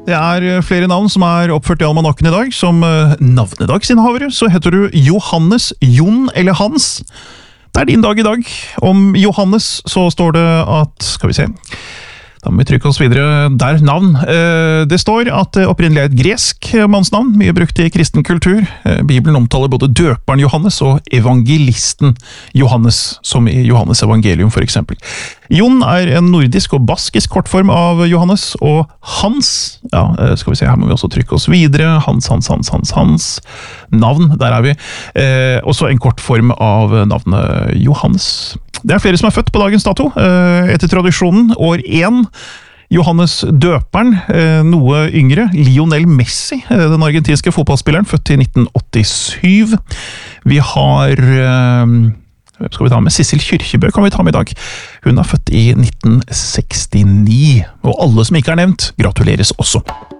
Det flere navn som oppført I almanakken I dag. Som navnedagsinnehavere så heter du Johannes, Jon eller Hans. Det din dag I dag. Om Johannes så står det at, skal vi se, da må vi trykke oss videre der navn. Det står at det opprinnelig et gresk mannsnavn, mye brukt I kristen kultur. Bibelen omtaler både døperen Johannes og evangelisten Johannes, som I Johannes evangelium for eksempel. Jon en nordisk og baskisk kortform av Johannes, og Hans, ja, skal vi se, her må vi også trykke oss videre. Hans. Navn, der vi. Også en kortform av navnet Johannes. Det flere som født på dagens dato, etter tradisjonen, år 1. Johannes døperen, noe yngre, Lionel Messi, den argentinske fotballspilleren, født I 1987. Vi har, hvem skal vi ta med? Sissel Kyrkjebø kan vi ta med I dag. Hun født I 1969, og alle som ikke nevnt, gratuleres også.